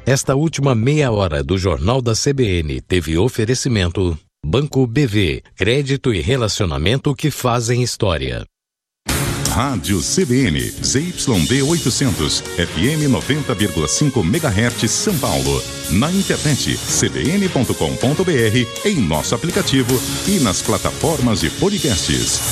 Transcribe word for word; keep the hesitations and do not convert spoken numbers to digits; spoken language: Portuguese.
Esta última meia hora do Jornal da C B N teve oferecimento Banco B V, crédito e relacionamento que fazem história. Rádio C B N, Z Y D oitocentos, F M noventa vírgula cinco megahertz, São Paulo. Na internet, c b n ponto com ponto b r, em nosso aplicativo e nas plataformas de podcasts.